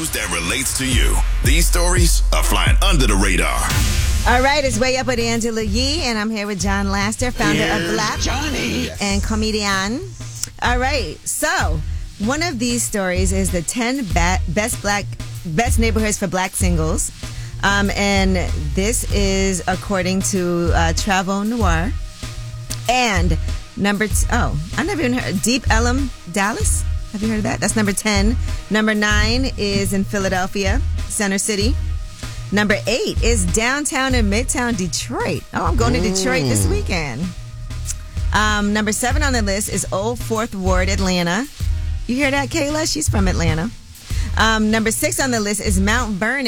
news that relates to you. These stories are flying under the radar. All right, it's Way Up with Angela Yee, and I'm here with John Laster, founder of Black Johnny and comedian. All right, so one of these stories is the 10 best neighborhoods for Black singles, and this is according to Travel Noir. And I never even heard Deep Ellum, Dallas. Have you heard of that? That's number 10. Number 9 is in Philadelphia, Center City. Number 8 is downtown and midtown Detroit. Oh, I'm going to Detroit this weekend. Number 7 on the list is Old Fourth Ward, Atlanta. You hear that, Kayla? She's from Atlanta. Number 6 on the list is Mount Vernon.